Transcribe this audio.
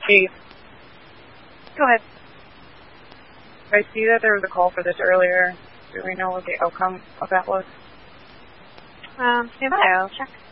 Chief. Go ahead. I see that there was a call for this earlier. Do we know what the outcome of that was? Stand by, I'll check.